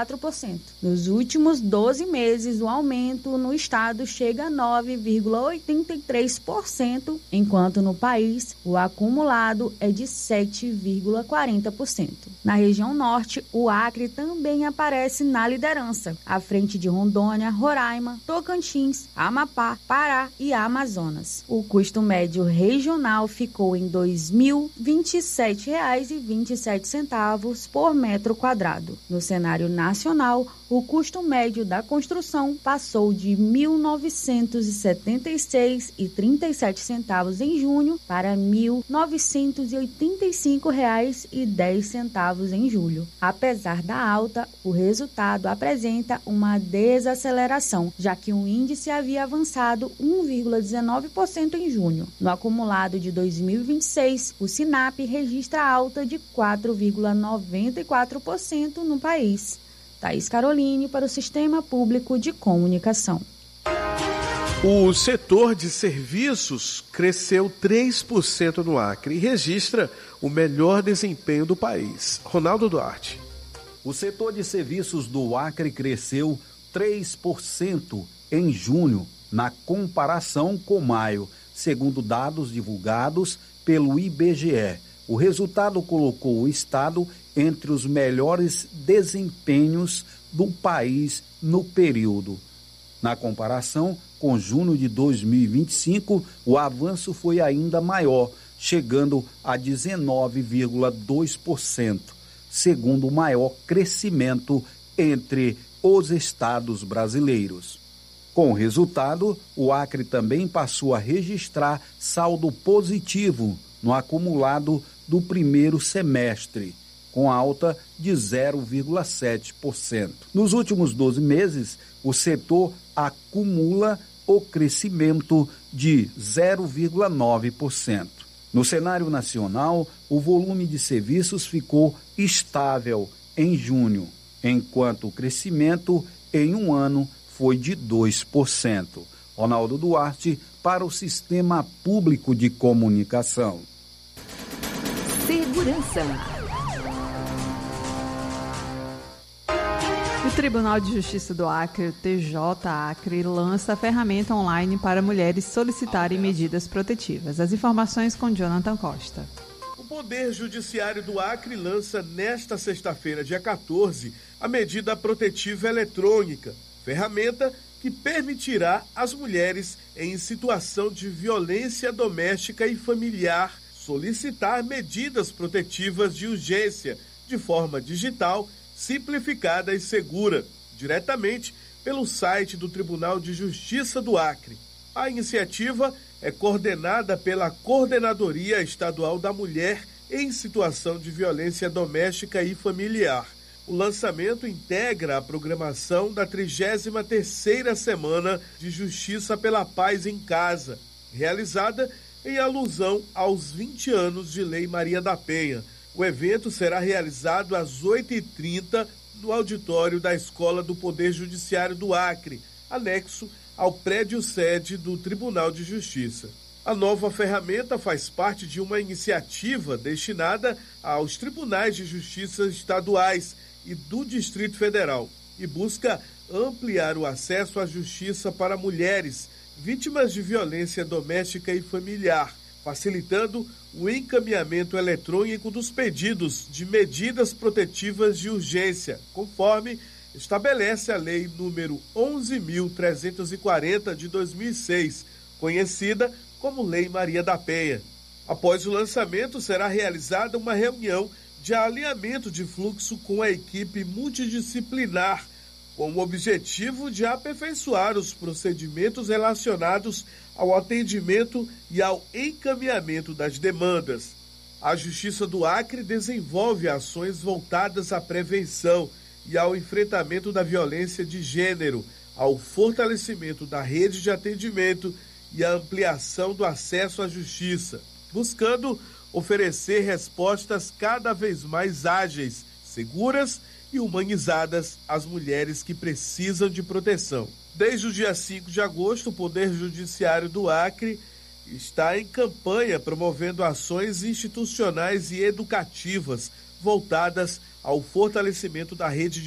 Nos últimos 12 meses, o aumento no estado chega a 9,83%, enquanto no país o acumulado é de 7,40%. Na região norte, o Acre também aparece na liderança, à frente de Rondônia, Roraima, Tocantins, Amapá, Pará e Amazonas. O custo médio regional ficou em R$ 2.027,27 por metro quadrado. No cenário nacional, o custo médio da construção passou de R$ 1.976,37 em junho para R$ 1.985,10 em julho. Apesar da alta, o resultado apresenta uma desaceleração, já que o índice havia avançado 1,19% em junho. No acumulado de 2026, o SINAP registra alta de 4,94% no país. Thaís Caroline para o Sistema Público de Comunicação. O setor de serviços cresceu 3% no Acre e registra o melhor desempenho do país. Ronaldo Duarte. O setor de serviços do Acre cresceu 3% em junho, na comparação com maio, segundo dados divulgados pelo IBGE. O resultado colocou o estado entre os melhores desempenhos do país no período. Na comparação com junho de 2025, o avanço foi ainda maior, chegando a 19,2%, segundo o maior crescimento entre os estados brasileiros. Com o resultado, o Acre também passou a registrar saldo positivo no acumulado do primeiro semestre, com alta de 0,7%. Nos últimos 12 meses, o setor acumula o crescimento de 0,9%. No cenário nacional, o volume de serviços ficou estável em junho, enquanto o crescimento em um ano foi de 2%. Ronaldo Duarte para o Sistema Público de Comunicação. Segurança. O Tribunal de Justiça do Acre, o TJ Acre, lança a ferramenta online para mulheres solicitarem medidas protetivas. As informações com Jonathan Costa. O Poder Judiciário do Acre lança nesta sexta-feira, dia 14, a medida protetiva eletrônica, ferramenta que permitirá às mulheres em situação de violência doméstica e familiar solicitar medidas protetivas de urgência de forma digital, simplificada e segura, diretamente pelo site do Tribunal de Justiça do Acre. A iniciativa é coordenada pela Coordenadoria Estadual da Mulher em Situação de Violência Doméstica e Familiar. O lançamento integra a programação da 33ª Semana de Justiça pela Paz em Casa, realizada em alusão aos 20 anos de Lei Maria da Penha. O evento será realizado às 8h30 no auditório da Escola do Poder Judiciário do Acre, anexo ao prédio sede do Tribunal de Justiça. A nova ferramenta faz parte de uma iniciativa destinada aos tribunais de justiça estaduais e do Distrito Federal e busca ampliar o acesso à justiça para mulheres vítimas de violência doméstica e familiar, facilitando o encaminhamento eletrônico dos pedidos de medidas protetivas de urgência, conforme estabelece a Lei número 11.340 de 2006, conhecida como Lei Maria da Penha. Após o lançamento, será realizada uma reunião de alinhamento de fluxo com a equipe multidisciplinar, com o objetivo de aperfeiçoar os procedimentos relacionados ao atendimento e ao encaminhamento das demandas. A Justiça do Acre desenvolve ações voltadas à prevenção e ao enfrentamento da violência de gênero, ao fortalecimento da rede de atendimento e à ampliação do acesso à justiça, buscando oferecer respostas cada vez mais ágeis, seguras e humanizadas às mulheres que precisam de proteção. Desde o dia 5 de agosto, o Poder Judiciário do Acre está em campanha promovendo ações institucionais e educativas voltadas ao fortalecimento da rede de